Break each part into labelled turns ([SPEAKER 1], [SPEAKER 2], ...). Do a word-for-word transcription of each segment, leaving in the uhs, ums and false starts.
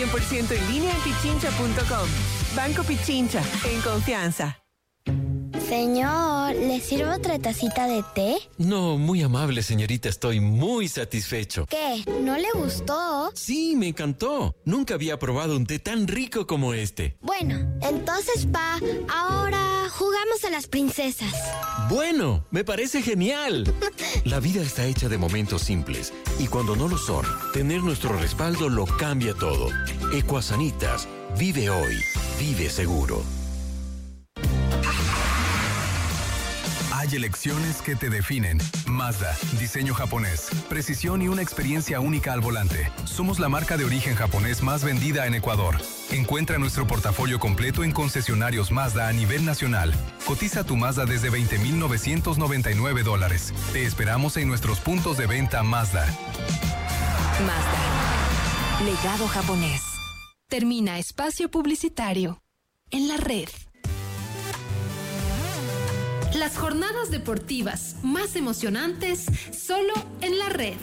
[SPEAKER 1] cien por ciento en línea en pichincha punto com. Banco Pichincha, en confianza.
[SPEAKER 2] Señor, ¿le sirvo otra tacita de té?
[SPEAKER 3] No, muy amable, señorita. Estoy muy satisfecho.
[SPEAKER 2] ¿Qué? ¿No le gustó?
[SPEAKER 3] Sí, me encantó. Nunca había probado un té tan rico como este.
[SPEAKER 2] Bueno, entonces, pa, ahora jugamos a las princesas.
[SPEAKER 3] Bueno, me parece genial. La vida está hecha de momentos simples. Y cuando no lo son, tener nuestro respaldo lo cambia todo. Ecuasanitas. Vive hoy. Vive seguro.
[SPEAKER 4] Hay elecciones que te definen. Mazda, diseño japonés, precisión y una experiencia única al volante. Somos la marca de origen japonés más vendida en Ecuador. Encuentra nuestro portafolio completo en concesionarios Mazda a nivel nacional. Cotiza tu Mazda desde veinte mil novecientos noventa y nueve dólares. Te esperamos en nuestros puntos de venta Mazda.
[SPEAKER 5] Mazda. Legado japonés. Termina espacio publicitario. En la red. Las jornadas deportivas más emocionantes solo en la red.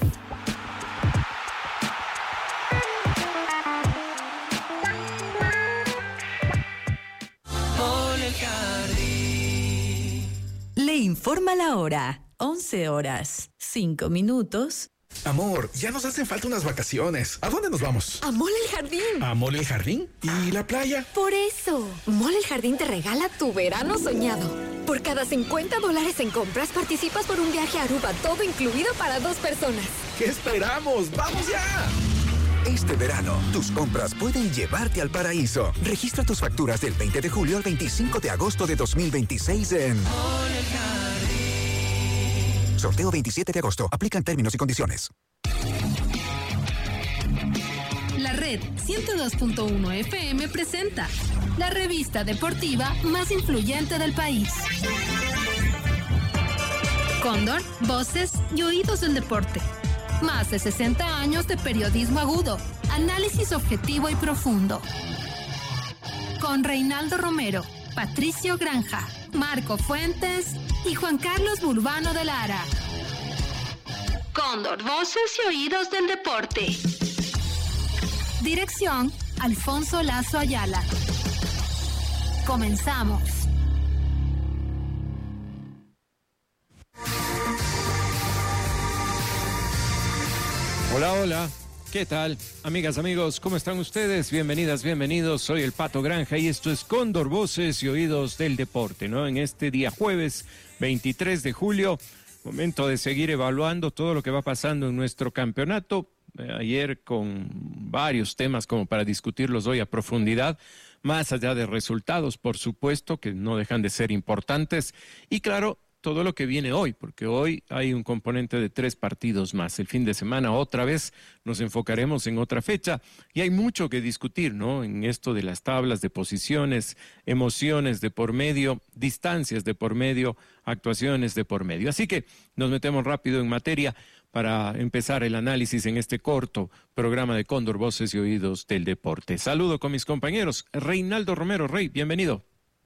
[SPEAKER 6] Le informa la hora. once horas, cinco minutos.
[SPEAKER 7] Amor, ya nos hacen falta unas vacaciones. ¿A dónde nos vamos?
[SPEAKER 8] A Mall El Jardín.
[SPEAKER 7] ¿A Mall El Jardín? ¿Y la playa?
[SPEAKER 8] Por eso, Mall El Jardín te regala tu verano soñado. Por cada cincuenta dólares en compras participas por un viaje a Aruba, todo incluido para dos personas.
[SPEAKER 7] ¿Qué esperamos? ¡Vamos ya!
[SPEAKER 9] Este verano, tus compras pueden llevarte al paraíso. Registra tus facturas del veinte de julio al veinticinco de agosto de dos mil veintiséis en Mall El Jardín. Sorteo veintisiete de agosto. Aplican términos y condiciones.
[SPEAKER 5] La red ciento dos punto uno F M presenta la revista deportiva más influyente del país. Cóndor, voces y oídos del deporte. Más de sesenta años de periodismo agudo, análisis objetivo y profundo. Con Reinaldo Romero, Patricio Granja, Marco Fuentes y Juan Carlos Burbano de Lara. Cóndor, voces y oídos del deporte. Dirección, Alfonso Lazo Ayala. Comenzamos.
[SPEAKER 10] Hola, hola. ¿Qué tal? Amigas, amigos, ¿cómo están ustedes? Bienvenidas, bienvenidos. Soy el Pato Granja y esto es Cóndor, voces y oídos del deporte, ¿no? En este día jueves veintitrés de julio, momento de seguir evaluando todo lo que va pasando en nuestro campeonato. Eh, ayer con varios temas como para discutirlos hoy a profundidad, más allá de resultados, por supuesto, que no dejan de ser importantes. Y claro, todo lo que viene hoy, porque hoy hay un componente de tres partidos más. El fin de semana otra vez nos enfocaremos en otra fecha y hay mucho que discutir, ¿no? En esto de las tablas de posiciones, emociones de por medio, distancias de por medio, actuaciones de por medio. Así que nos metemos rápido en materia para empezar el análisis en este corto programa de Cóndor, voces y oídos del deporte. Saludo con mis compañeros. Reinaldo Romero, Rey, bienvenido.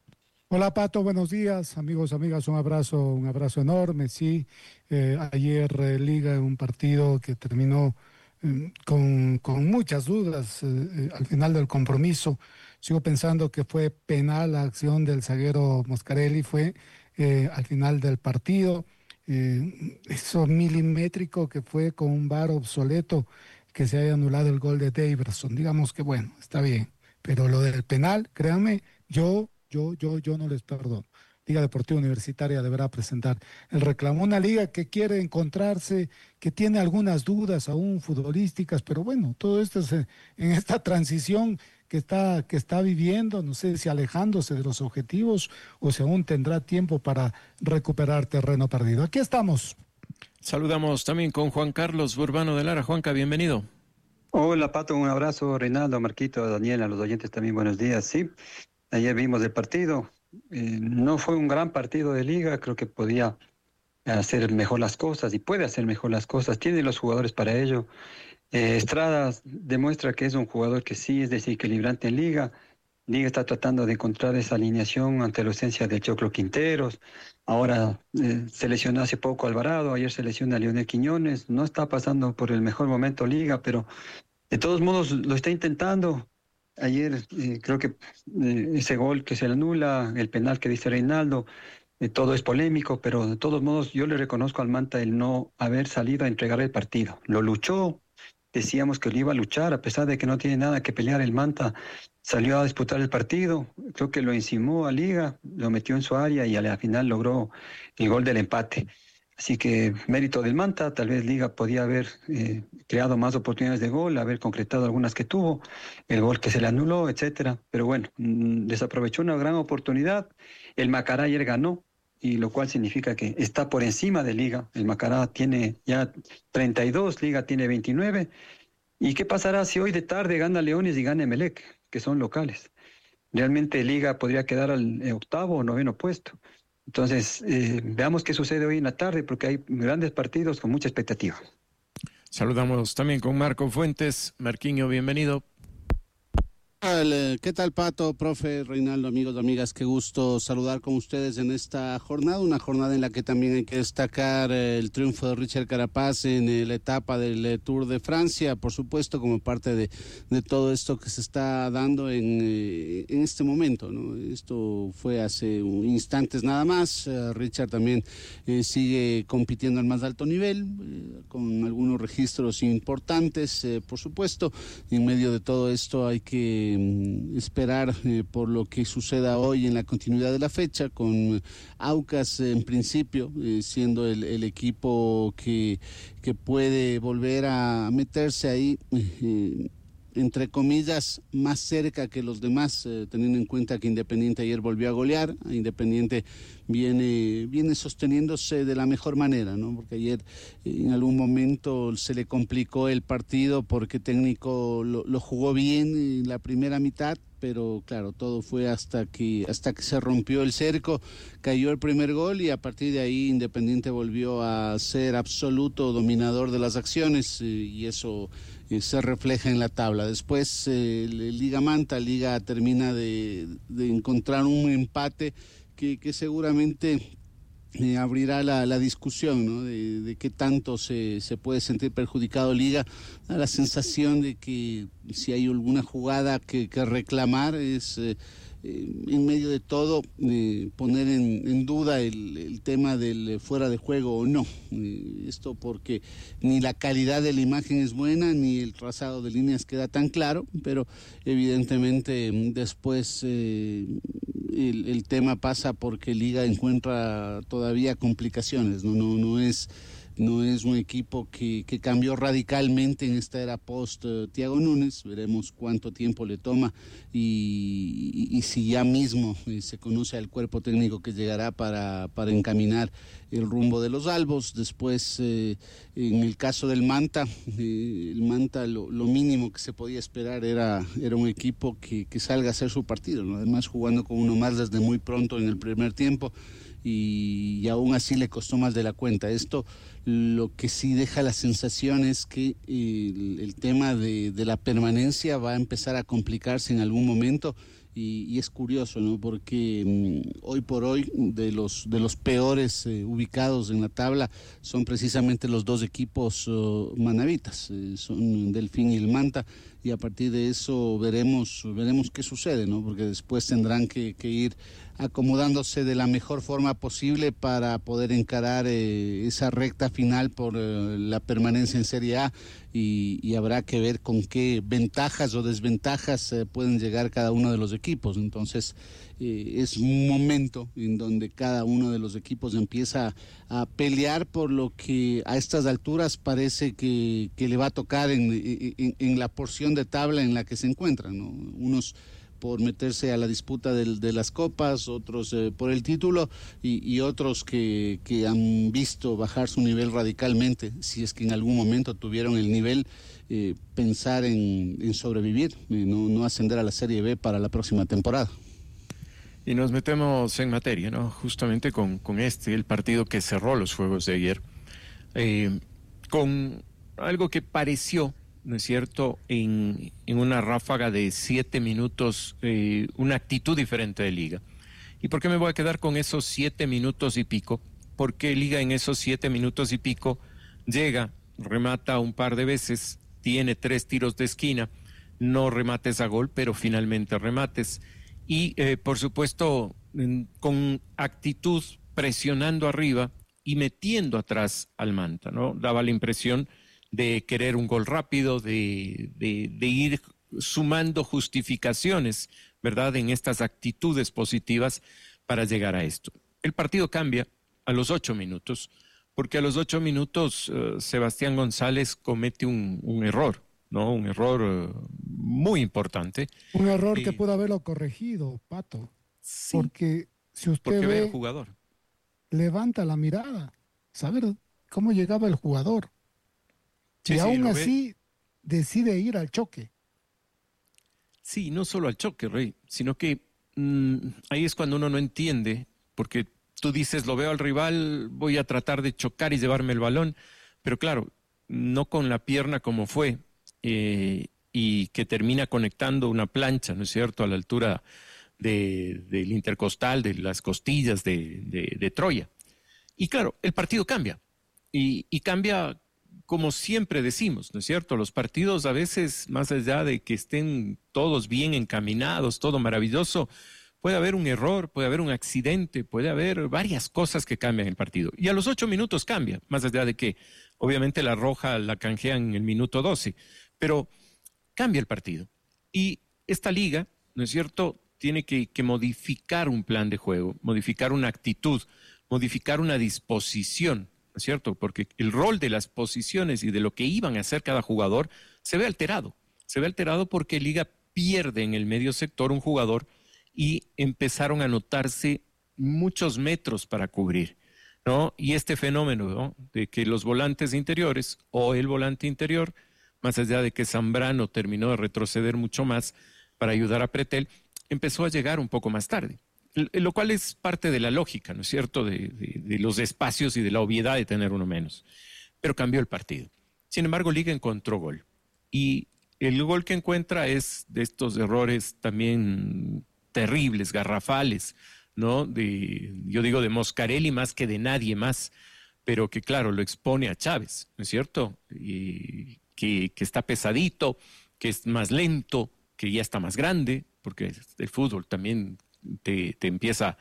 [SPEAKER 11] Hola Pato, buenos días, amigos, amigas, un abrazo, un abrazo enorme, sí, eh, ayer eh, Liga, un partido que terminó eh, con, con muchas dudas eh, eh, al final del compromiso. Sigo pensando que fue penal la acción del zaguero Moscarelli, fue eh, al final del partido, eh, eso milimétrico que fue con un V A R obsoleto, que se haya anulado el gol de Daverson, digamos que bueno, está bien, pero lo del penal, créanme, yo... Yo, yo, yo no les perdono. Liga Deportiva Universitaria deberá presentar el reclamo. Una liga que quiere encontrarse, que tiene algunas dudas aún futbolísticas, pero bueno, todo esto es en esta transición que está, que está viviendo, no sé si alejándose de los objetivos o si aún tendrá tiempo para recuperar terreno perdido. Aquí estamos.
[SPEAKER 10] Saludamos también con Juan Carlos Burbano de Lara. Juanca, bienvenido.
[SPEAKER 12] Hola Pato, un abrazo, Reinaldo, Marquito, Daniel, a los oyentes también buenos días. Sí, ayer vimos el partido, eh, no fue un gran partido de liga, creo que podía hacer mejor las cosas y puede hacer mejor las cosas, tiene los jugadores para ello. Eh, Estrada demuestra que es un jugador que sí es desequilibrante en liga. Liga está tratando de encontrar esa alineación ante la ausencia de Choclo Quinteros. Ahora eh, se lesionó hace poco Alvarado, ayer se lesiona a Leonel Quiñones. No está pasando por el mejor momento Liga, pero De todos modos, lo está intentando. Ayer eh, creo que eh, ese gol que se le anula, el penal que dice Reinaldo, eh, todo es polémico, pero de todos modos yo le reconozco al Manta el no haber salido a entregar el partido. Lo luchó, decíamos que lo iba a luchar, a pesar de que no tiene nada que pelear el Manta, salió a disputar el partido, creo que lo encimó a Liga, lo metió en su área y al final logró el gol del empate. Así que mérito del Manta, tal vez Liga podía haber eh, creado más oportunidades de gol, haber concretado algunas que tuvo, el gol que se le anuló, etcétera. Pero bueno, mmm, desaprovechó una gran oportunidad. El Macará ayer ganó, y lo cual significa que está por encima de Liga. El Macará tiene ya treinta y dos, Liga tiene veintinueve. ¿Y qué pasará si hoy de tarde gana Leones y gana Emelec, que son locales? Realmente Liga podría quedar al octavo o noveno puesto. Entonces, eh, veamos qué sucede hoy en la tarde, porque hay grandes partidos con mucha expectativa.
[SPEAKER 10] Saludamos también con Marco Fuentes. Marquiño, bienvenido.
[SPEAKER 13] ¿Qué tal, Pato, profe, Reinaldo, amigos, amigas? Qué gusto saludar con ustedes en esta jornada, una jornada en la que también hay que destacar el triunfo de Richard Carapaz en la etapa del Tour de Francia, por supuesto, como parte de, de todo esto que se está dando en, en este momento, ¿no? Esto fue hace instantes nada más. Richard también eh, sigue compitiendo al más alto nivel, eh, con algunos registros importantes, eh, por supuesto. En medio de todo esto hay que esperar eh, por lo que suceda hoy en la continuidad de la fecha, con Aucas en principio eh, siendo el, el equipo que, que puede volver a meterse ahí eh, entre comillas, más cerca que los demás, eh, teniendo en cuenta que Independiente ayer volvió a golear. Independiente viene, viene sosteniéndose de la mejor manera, ¿no? Porque ayer eh, en algún momento se le complicó el partido porque Técnico lo, lo jugó bien en la primera mitad, pero claro, todo fue hasta que hasta que se rompió el cerco, cayó el primer gol y a partir de ahí Independiente volvió a ser absoluto dominador de las acciones, eh, y eso eh, se refleja en la tabla. Después eh, Liga Manta, Liga termina de, de encontrar un empate que, que seguramente Eh, abrirá la, la discusión, ¿no? de, de qué tanto se, se puede sentir perjudicado Liga. Da la sensación de que si hay alguna jugada que, que reclamar es eh, eh, en medio de todo eh, poner en, en duda el, el tema del fuera de juego o no. Eh, esto porque ni la calidad de la imagen es buena, ni el trazado de líneas queda tan claro, pero evidentemente después eh, El, el tema pasa porque Liga encuentra todavía complicaciones, no, no, no es, no es un equipo que, que cambió radicalmente en esta era post uh, Thiago Núñez. Veremos cuánto tiempo le toma y, y, y si ya mismo eh, se conoce al cuerpo técnico que llegará para, para encaminar el rumbo de los albos. Después, eh, en el caso del Manta, eh, el Manta lo, lo mínimo que se podía esperar era, era un equipo que, que salga a hacer su partido, ¿no? Además jugando con uno más desde muy pronto en el primer tiempo, y, y aún así le costó más de la cuenta. Esto lo que sí deja la sensación es que el, el tema de, de la permanencia va a empezar a complicarse en algún momento. Y, y es curioso, ¿no? Porque mmm, hoy por hoy de los de los peores eh, ubicados en la tabla son precisamente los dos equipos uh, manavitas, eh, son Delfín y el Manta, y a partir de eso veremos veremos qué sucede, ¿no? Porque después tendrán que, que ir acomodándose de la mejor forma posible para poder encarar eh, esa recta final por eh, la permanencia en Serie A, y, y habrá que ver con qué ventajas o desventajas eh, pueden llegar cada uno de los equipos. Entonces eh, es un momento en donde cada uno de los equipos empieza a pelear por lo que a estas alturas parece que, que le va a tocar en, en, en la porción de tabla en la que se encuentran, ¿no? Unos por meterse a la disputa del, de las copas, otros eh, por el título, y, y otros que, que han visto bajar su nivel radicalmente, si es que en algún momento tuvieron el nivel, eh, pensar en, en sobrevivir, eh, no, no ascender a la Serie B para la próxima temporada.
[SPEAKER 10] Y nos metemos en materia, ¿no? Justamente con, con este, el partido que cerró los juegos de ayer, eh, con algo que pareció, ¿no es cierto?, en, en una ráfaga de siete minutos, eh, una actitud diferente de Liga. ¿Y por qué me voy a quedar con esos siete minutos y pico? Porque Liga en esos siete minutos y pico llega, remata un par de veces, tiene tres tiros de esquina, no remates a gol, pero finalmente remates. Y eh, por supuesto, con actitud presionando arriba y metiendo atrás al Manta, ¿no? Daba la impresión de querer un gol rápido, de, de, de ir sumando justificaciones, ¿verdad?, en estas actitudes positivas para llegar a esto. El partido cambia a los ocho minutos, porque a los ocho minutos uh, Sebastián González comete un, un error, ¿no? Un error uh, muy importante.
[SPEAKER 11] Un error
[SPEAKER 10] eh,
[SPEAKER 11] que pudo haberlo corregido, Pato.
[SPEAKER 10] Sí,
[SPEAKER 11] porque si usted
[SPEAKER 10] porque ve
[SPEAKER 11] ve,
[SPEAKER 10] al jugador.
[SPEAKER 11] Levanta la mirada, saber cómo llegaba el jugador.
[SPEAKER 10] Sí,
[SPEAKER 11] y
[SPEAKER 10] sí,
[SPEAKER 11] aún
[SPEAKER 10] lo
[SPEAKER 11] así
[SPEAKER 10] ve.
[SPEAKER 11] decide ir al choque.
[SPEAKER 10] Sí, no solo al choque, Rey, sino que mmm, ahí es cuando uno no entiende, porque tú dices, lo veo al rival, voy a tratar de chocar y llevarme el balón, pero claro, no con la pierna como fue, eh, y que termina conectando una plancha, ¿no es cierto?, a la altura de, del intercostal, de las costillas de, de, de Troya. Y claro, el partido cambia, y, y cambia como siempre decimos, ¿no es cierto? Los partidos a veces, más allá de que estén todos bien encaminados, todo maravilloso, puede haber un error, puede haber un accidente, puede haber varias cosas que cambian el partido. Y a los ocho minutos cambia, más allá de que obviamente la roja la canjean en el minuto doce, pero cambia el partido. Y esta liga, ¿no es cierto?, tiene que, que modificar un plan de juego, modificar una actitud, modificar una disposición, ¿no es cierto? Porque el rol de las posiciones y de lo que iban a hacer cada jugador se ve alterado. Se ve alterado porque Liga pierde en el medio sector un jugador y empezaron a notarse muchos metros para cubrir, ¿no? Y este fenómeno, ¿no?, de que los volantes interiores o el volante interior, más allá de que Zambrano terminó de retroceder mucho más para ayudar a Pretel, empezó a llegar un poco más tarde. Lo cual es parte de la lógica, ¿no es cierto?, de, de, de los espacios y de la obviedad de tener uno menos. Pero cambió el partido. Sin embargo, Liga encontró gol. Y el gol que encuentra es de estos errores también terribles, garrafales, ¿no? De, yo digo de Moscarelli más que de nadie más, pero que claro, lo expone a Chávez, ¿no es cierto? Y que, que está pesadito, que es más lento, que ya está más grande, porque el fútbol también Te, te empieza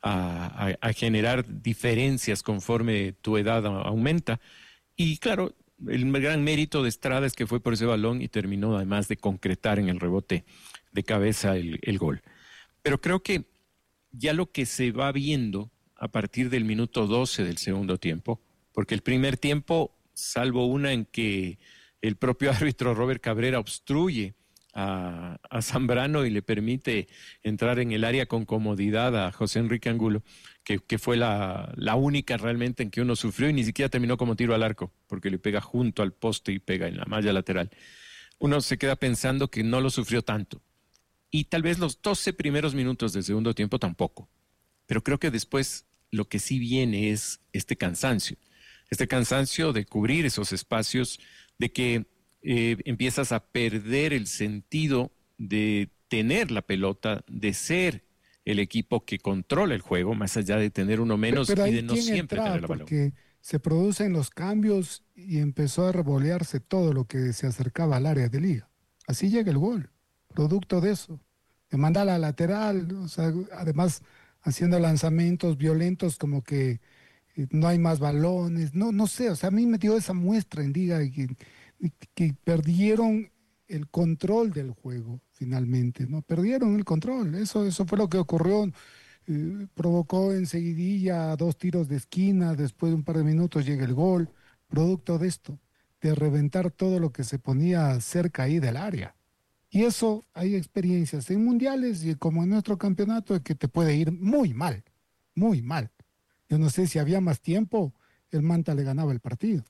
[SPEAKER 10] a, a, a generar diferencias conforme tu edad aumenta. Y claro, el gran mérito de Estrada es que fue por ese balón y terminó además de concretar en el rebote de cabeza el, el gol. Pero creo que ya lo que se va viendo a partir del minuto doce del segundo tiempo, porque el primer tiempo, salvo una en que el propio árbitro Robert Cabrera obstruye A, a Zambrano y le permite entrar en el área con comodidad a José Enrique Angulo, que, que fue la, la única realmente en que uno sufrió y ni siquiera terminó como tiro al arco, porque le pega junto al poste y pega en la malla lateral. Uno se queda pensando que no lo sufrió tanto. Y tal vez los doce primeros minutos del segundo tiempo tampoco. Pero creo que después lo que sí viene es este cansancio. Este cansancio de cubrir esos espacios, de que Eh, empiezas a perder el sentido de tener la pelota, de ser el equipo que controla el juego, más allá de tener uno menos
[SPEAKER 11] pero
[SPEAKER 10] y de no siempre
[SPEAKER 11] entraba,
[SPEAKER 10] tener el balón.
[SPEAKER 11] Porque se producen los cambios y empezó a revolearse todo lo que se acercaba al área de Liga. Así llega el gol, producto de eso, de mandar a la lateral, o sea, además haciendo lanzamientos violentos como que eh, no hay más balones, no, no sé, o sea, a mí me dio esa muestra en Liga y que que perdieron el control del juego finalmente, ¿no? Perdieron el control, eso, eso fue lo que ocurrió, eh, provocó enseguidilla dos tiros de esquina, después de un par de minutos llega el gol, producto de esto, de reventar todo lo que se ponía cerca ahí del área. Y eso, hay experiencias en mundiales y como en nuestro campeonato que te puede ir muy mal, muy mal. Yo no sé si había más tiempo, el Manta le ganaba el partido.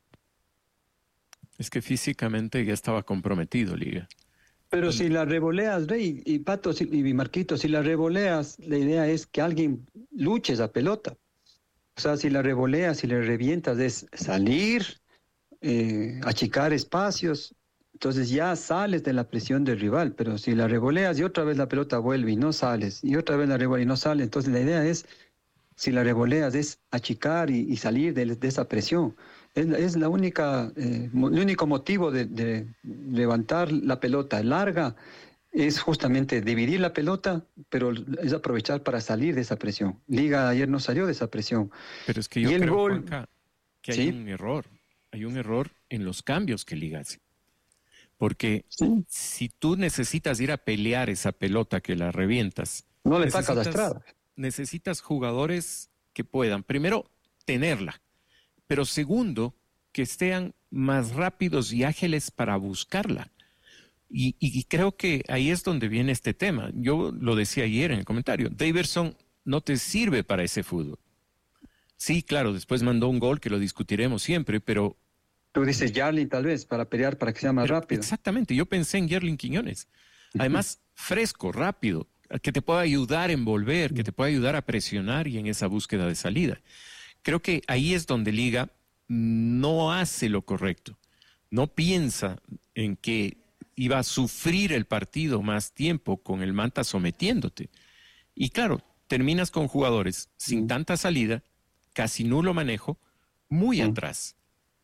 [SPEAKER 10] Es que físicamente ya estaba comprometido, Liga.
[SPEAKER 12] Pero si la revoleas, Rey y Pato si, y Marquito, si la revoleas, la idea es que alguien luche esa pelota. O sea, si la revoleas, si le revientas, es salir, eh, achicar espacios. Entonces ya sales de la presión del rival. Pero si la revoleas y otra vez la pelota vuelve y no sales, y otra vez la revoleas y no sale, entonces la idea es, si la revoleas, es achicar y, y salir de, de esa presión. Es, es la única, eh, el único motivo de, de levantar la pelota larga es justamente dividir la pelota, pero es aprovechar para salir de esa presión. Liga ayer no salió de esa presión.
[SPEAKER 10] Pero es que yo
[SPEAKER 12] y el
[SPEAKER 10] creo,
[SPEAKER 12] gol,
[SPEAKER 10] Juanca, que
[SPEAKER 12] ¿sí?
[SPEAKER 10] hay un error. Hay un error en los cambios que Liga hace. Porque sí. si tú necesitas ir a pelear esa pelota que la revientas,
[SPEAKER 12] no le sacas las tradas.
[SPEAKER 10] Necesitas jugadores que puedan, primero, tenerla, pero segundo, que estén más rápidos y ágiles para buscarla. Y, y, y creo que ahí es donde viene este tema. Yo lo decía ayer en el comentario. Daverson no te sirve para ese fútbol. Sí, claro, después mandó un gol que lo discutiremos siempre, pero...
[SPEAKER 12] Tú dices Yarlin tal vez, para pelear, para que sea más
[SPEAKER 10] pero,
[SPEAKER 12] rápido.
[SPEAKER 10] Exactamente, yo pensé en Yarlin Quiñones. Además, fresco, rápido, que te pueda ayudar a envolver, que te pueda ayudar a presionar y en esa búsqueda de salida. Creo que ahí es donde Liga no hace lo correcto. No piensa en que iba a sufrir el partido más tiempo con el Manta sometiéndote. Y claro, terminas con jugadores sin mm. tanta salida, casi nulo manejo, muy mm. atrás.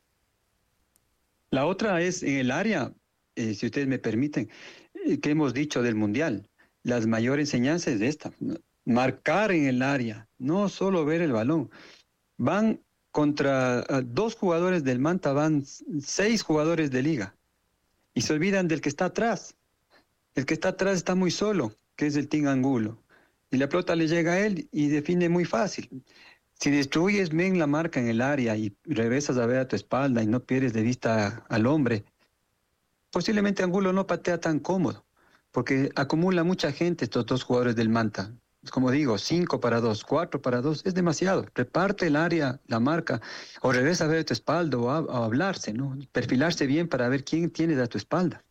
[SPEAKER 12] La otra es en el área, eh, si ustedes me permiten, eh, que hemos dicho del Mundial. Las mayores enseñanzas de esta. Marcar en el área, no solo ver el balón. Van contra uh, dos jugadores del Manta, van seis jugadores de Liga. Y se olvidan del que está atrás. El que está atrás está muy solo, que es el Team Angulo. Y la pelota le llega a él y define muy fácil. Si destruyes bien la marca en el área y regresas a ver a tu espalda y no pierdes de vista al hombre, posiblemente Angulo no patea tan cómodo, porque acumula mucha gente estos dos jugadores del Manta. Como digo, cinco para dos, cuatro para dos, es demasiado. Reparte el área, la marca, o regresa a ver a tu espalda o a, a hablarse, ¿no? Perfilarse bien para ver quién tienes a tu espalda.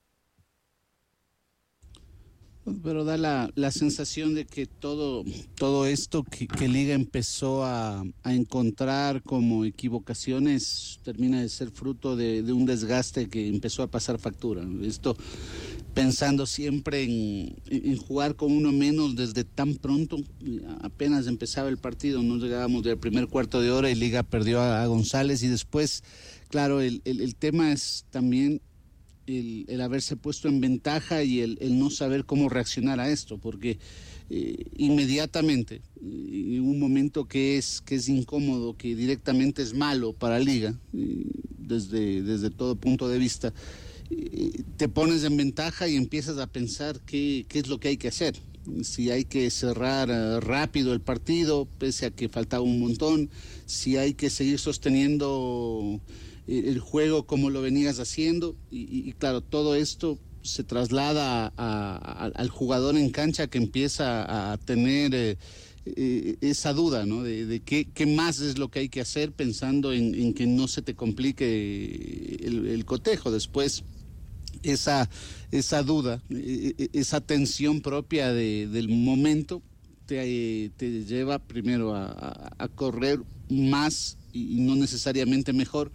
[SPEAKER 13] Pero da la, la sensación de que todo, todo esto que, que Liga empezó a, a encontrar como equivocaciones termina de ser fruto de, de un desgaste que empezó a pasar factura. Esto pensando siempre en, en jugar con uno menos desde tan pronto, apenas empezaba el partido, no llegábamos del primer cuarto de hora y Liga perdió a, a González y después, claro, el, el, el tema es también El, el haberse puesto en ventaja y el, el no saber cómo reaccionar a esto, porque eh, inmediatamente, en eh, un momento que es, que es incómodo, que directamente es malo para Liga, eh, desde, desde todo punto de vista, eh, te pones en ventaja y empiezas a pensar qué, qué es lo que hay que hacer. Si hay que cerrar uh, rápido el partido, pese a que faltaba un montón, si hay que seguir sosteniendo el juego como lo venías haciendo y, y, y claro, todo esto se traslada a, a, a, al jugador en cancha que empieza a tener eh, eh, esa duda, ¿no? De, de qué, qué más es lo que hay que hacer, pensando en, en que no se te complique el, el cotejo. Después esa, esa duda, esa tensión propia de, del momento te, te lleva primero a, a, a correr más y, y no necesariamente mejor.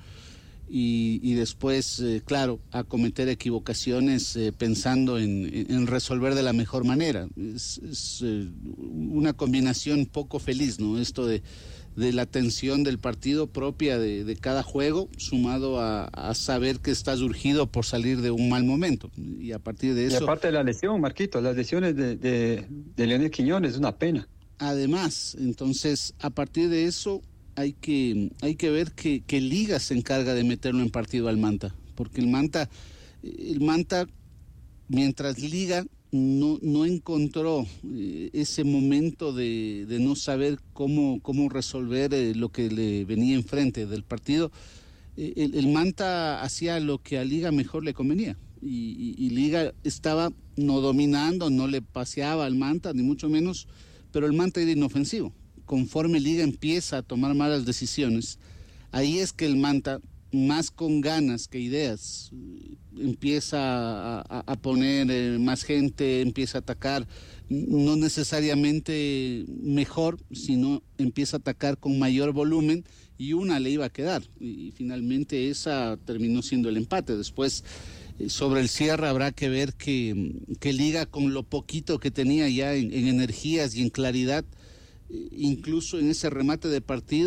[SPEAKER 13] Y, y después, eh, claro, a cometer equivocaciones eh, pensando en, en resolver de la mejor manera. Es, es eh, una combinación poco feliz, ¿no? Esto de, de la tensión del partido propia de, de cada juego, sumado a, a saber que estás urgido por salir de un mal momento. Y a partir de eso...
[SPEAKER 12] Y aparte de la lesión, Marquito, las lesiones de, de, de Leonel Quiñones es una pena.
[SPEAKER 13] Además, entonces, a partir de eso... Hay que, hay que ver que, que Liga se encarga de meterlo en partido al Manta, porque el Manta, el Manta mientras Liga no, no encontró eh, ese momento de, de no saber cómo, cómo resolver eh, lo que le venía enfrente del partido, eh, el, el Manta hacía lo que a Liga mejor le convenía, y, y, y Liga estaba no dominando, no le paseaba al Manta, ni mucho menos, pero el Manta era inofensivo. Conforme Liga empieza a tomar malas decisiones, ahí es que el Manta, más con ganas que ideas, empieza a, a, a poner eh, más gente, empieza a atacar, no necesariamente mejor, sino empieza a atacar con mayor volumen, y una le iba a quedar, y, y finalmente esa terminó siendo el empate. Después, eh, sobre el cierre habrá que ver que, que Liga, con lo poquito que tenía ya en, en energías y en claridad, incluso en ese remate de partido,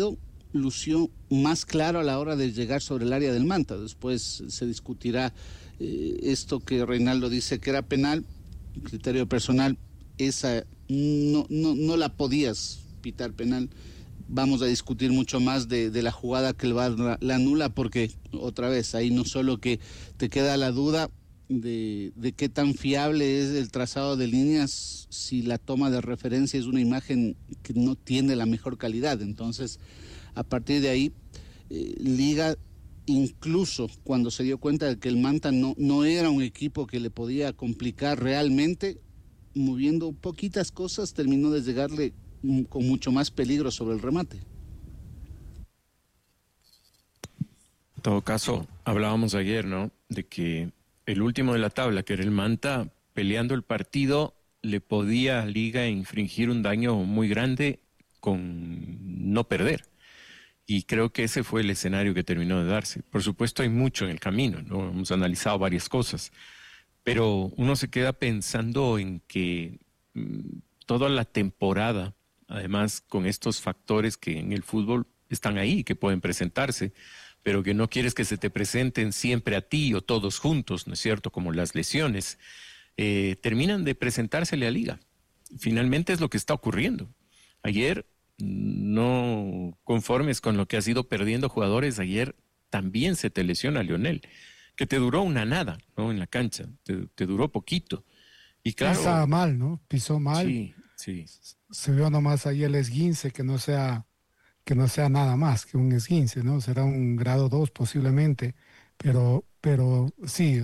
[SPEAKER 13] lució más claro a la hora de llegar sobre el área del Manta. Después se discutirá eh, esto que Reinaldo dice que era penal, criterio personal, esa no, no, no la podías pitar penal. Vamos a discutir mucho más de, de la jugada que el V A R la, la anula, porque otra vez ahí no solo que te queda la duda de, de qué tan fiable es el trazado de líneas si la toma de referencia es una imagen que no tiene la mejor calidad. Entonces, a partir de ahí, eh, Liga, incluso cuando se dio cuenta de que el Manta no, no era un equipo que le podía complicar realmente, moviendo poquitas cosas, terminó de llegarle con mucho más peligro sobre el remate.
[SPEAKER 10] En todo caso, hablábamos ayer, ¿no?, de que el último de la tabla, que era el Manta, peleando el partido, le podía a Liga infringir un daño muy grande con no perder. Y creo que ese fue el escenario que terminó de darse. Por supuesto, hay mucho en el camino, ¿no? Hemos analizado varias cosas, pero uno se queda pensando en que mmm, toda la temporada, además con estos factores que en el fútbol están ahí, que pueden presentarse, pero que no quieres que se te presenten siempre a ti o todos juntos, ¿no es cierto?, como las lesiones, eh, terminan de presentársele a Liga. Finalmente es lo que está ocurriendo. Ayer, no conformes con lo que has ido perdiendo jugadores, ayer también se te lesiona Lionel, que te duró una nada, ¿no?, en la cancha, te, te duró poquito. Y claro,
[SPEAKER 11] pisaba mal, ¿no? Pisó mal.
[SPEAKER 10] Sí, sí.
[SPEAKER 11] Se vio nomás ahí el esguince, que no sea, que no sea nada más que un esguince, ¿no? Será un grado dos posiblemente, pero, pero sí,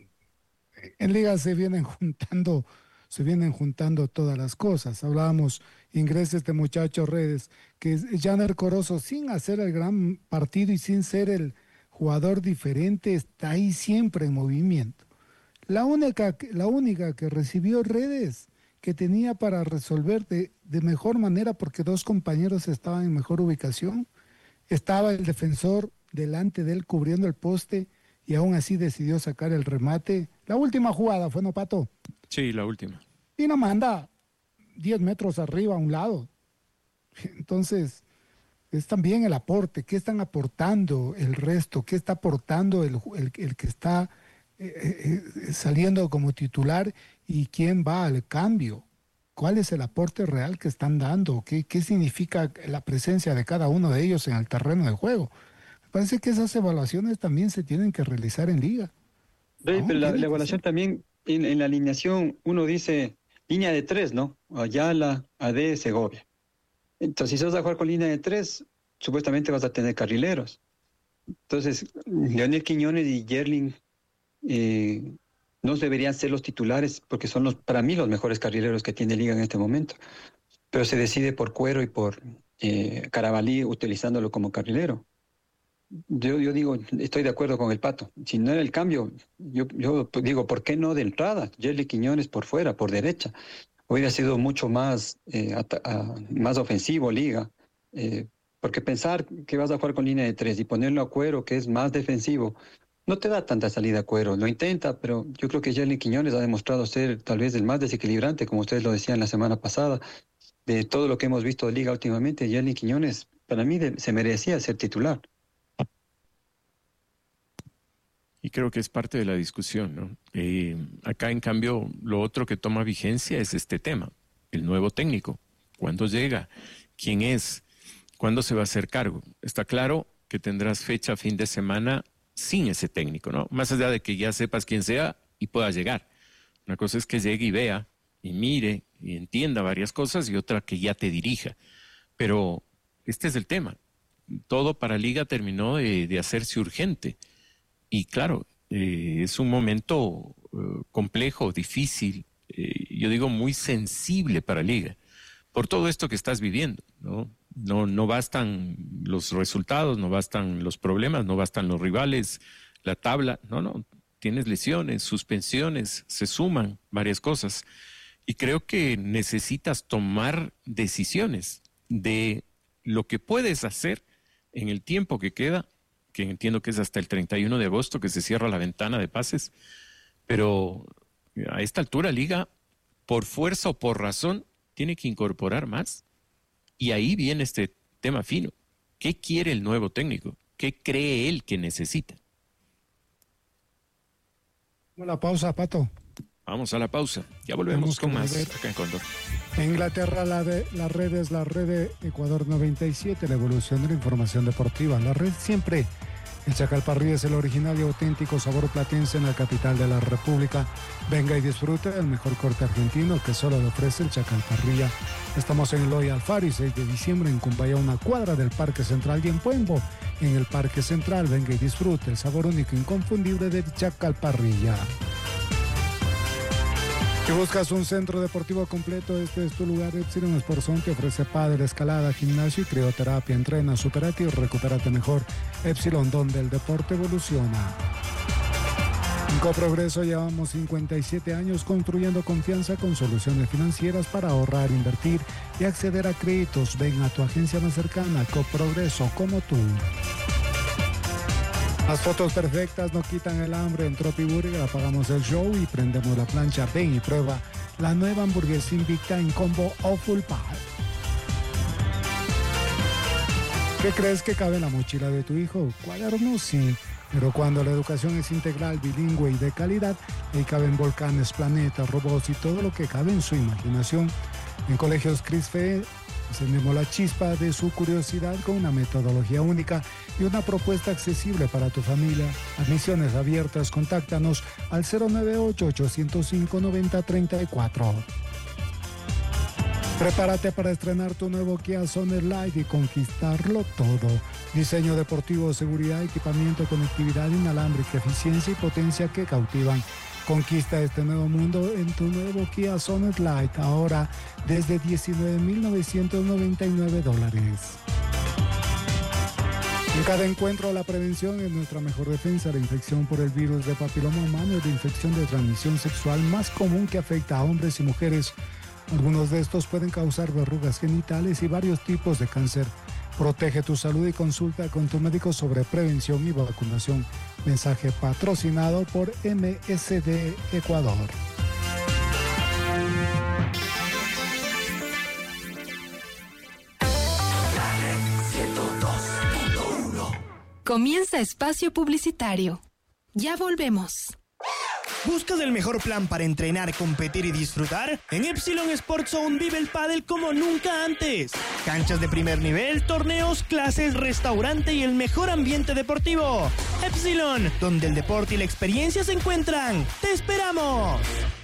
[SPEAKER 11] en Liga se vienen juntando, se vienen juntando todas las cosas. Hablábamos, ingresa este muchacho Redes, que es Janer Corozo, sin hacer el gran partido y sin ser el jugador diferente, está ahí siempre en movimiento. La única, la única que recibió Redes, que tenía para resolver de, de mejor manera, porque dos compañeros estaban en mejor ubicación, estaba el defensor delante de él cubriendo el poste y aún así decidió sacar el remate. La última jugada fue, ¿no, Pato?
[SPEAKER 10] Sí, la última.
[SPEAKER 11] Y no manda diez metros arriba a un lado. Entonces, es también el aporte. ¿Qué están aportando el resto? ¿Qué está aportando el, el, el que está eh, eh, saliendo como titular? ¿Y quién va al cambio? ¿Cuál es el aporte real que están dando? ¿Qué, qué significa la presencia de cada uno de ellos en el terreno de juego? Me parece que esas evaluaciones también se tienen que realizar en Liga.
[SPEAKER 12] Rey,
[SPEAKER 11] ¿No?
[SPEAKER 12] pero la,
[SPEAKER 11] Tiene
[SPEAKER 12] la
[SPEAKER 11] que
[SPEAKER 12] evaluación
[SPEAKER 11] ser.
[SPEAKER 12] también, en, en la alineación, uno dice línea de tres, ¿no? Ayala, A D, Segovia. Entonces, si vas a jugar con línea de tres, supuestamente vas a tener carrileros. Entonces, Leonel Quiñones y Yerling eh, no deberían ser los titulares, porque son los, para mí, los mejores carrileros que tiene Liga en este momento. Pero se decide por Cuero y por eh, Carabalí utilizándolo como carrilero. Yo, yo digo, estoy de acuerdo con el Pato. Si no era el cambio, yo, yo digo, ¿por qué no de entrada? Yerling Quiñones por fuera, por derecha. Hubiera sido mucho más, eh, a, a, más ofensivo Liga. Eh, porque pensar que vas a jugar con línea de tres y ponerlo a Cuero, que es más defensivo, no te da tanta salida a Cuero. Lo intenta, pero yo creo que Yerling Quiñones ha demostrado ser tal vez el más desequilibrante, como ustedes lo decían la semana pasada. De todo lo que hemos visto de Liga últimamente, Yerling Quiñones, para mí, de, se merecía ser titular.
[SPEAKER 10] Y creo que es parte de la discusión, ¿no? Eh, acá, en cambio, lo otro que toma vigencia es este tema, el nuevo técnico. ¿Cuándo llega? ¿Quién es? ¿Cuándo se va a hacer cargo? Está claro que tendrás fecha fin de semana sin ese técnico, ¿no? Más allá de que ya sepas quién sea y pueda llegar. Una cosa es que llegue y vea, y mire, y entienda varias cosas, y otra que ya te dirija. Pero este es el tema. Todo para Liga terminó de, de hacerse urgente. Y claro, eh, es un momento eh, complejo, difícil, eh, yo digo muy sensible para Liga, por todo esto que estás viviendo, ¿no? No, no bastan los resultados, no bastan los problemas, no bastan los rivales, la tabla, no, no, tienes lesiones, suspensiones, se suman varias cosas. Y creo que necesitas tomar decisiones de lo que puedes hacer en el tiempo que queda, que entiendo que es hasta el treinta y uno de agosto que se cierra la ventana de pases, pero a esta altura Liga, por fuerza o por razón, tiene que incorporar más. Y ahí viene este tema fino, ¿Qué quiere el nuevo técnico? ¿Qué cree él que necesita?
[SPEAKER 11] La pausa, Pato.
[SPEAKER 10] Vamos a la pausa. Ya volvemos con más acá en Cóndor.
[SPEAKER 11] En Inglaterra, la, de, la red es la red de Ecuador noventa y siete, la evolución de la información deportiva. La red siempre. El Chacalparrilla es el original y auténtico sabor platense en la capital de la República. Venga y disfrute del mejor corte argentino que solo le ofrece el Chacalparrilla. Estamos en Eloy Alfaro y seis de diciembre en Cumbaya, una cuadra del Parque Central, y en Puembo, en el Parque Central. Venga y disfrute el sabor único e inconfundible del Chacalparrilla. Si buscas un centro deportivo completo, este es tu lugar. Epsilon Sports Zone te ofrece pádel, escalada, gimnasio y crioterapia. Entrena, supérate y recupérate mejor. Epsilon, donde el deporte evoluciona. En Coprogreso llevamos cincuenta y siete años construyendo confianza con soluciones financieras para ahorrar, invertir y acceder a créditos. Ven a tu agencia más cercana. Coprogreso, como tú. Las fotos perfectas no quitan el hambre. En Tropi Burger apagamos el show y prendemos la plancha. Ven y prueba la nueva hamburguesa Invicta en combo o full pie. ¿Qué crees que cabe en la mochila de tu hijo? Cuadernos, sí. Pero cuando la educación es integral, bilingüe y de calidad, ahí caben volcanes, planetas, robots y todo lo que cabe en su imaginación. En Colegios Crisfe encendemos la chispa de su curiosidad con una metodología única y una propuesta accesible para tu familia. Admisiones abiertas, contáctanos al cero nueve ocho, ocho cero cinco, nueve cero tres cuatro. Prepárate para estrenar tu nuevo Kia Sonet Light y conquistarlo todo. Diseño deportivo, seguridad, equipamiento, conectividad inalámbrica, eficiencia y potencia que cautivan. Conquista este nuevo mundo en tu nuevo Kia Sonet Light, ahora desde diecinueve mil novecientos noventa y nueve dólares. En cada encuentro, la prevención es nuestra mejor defensa. La infección por el virus de papiloma humano es la infección de transmisión sexual más común que afecta a hombres y mujeres. Algunos de estos pueden causar verrugas genitales y varios tipos de cáncer. Protege tu salud y consulta con tu médico sobre prevención y vacunación. Mensaje patrocinado por M S D Ecuador.
[SPEAKER 5] Comienza espacio publicitario. Ya volvemos.
[SPEAKER 14] ¿Buscas el mejor plan para entrenar, competir y disfrutar? En Epsilon Sports Zone vive el pádel como nunca antes. Canchas de primer nivel, torneos, clases, restaurante y el mejor ambiente deportivo. Epsilon, donde el deporte y la experiencia se encuentran. ¡Te esperamos!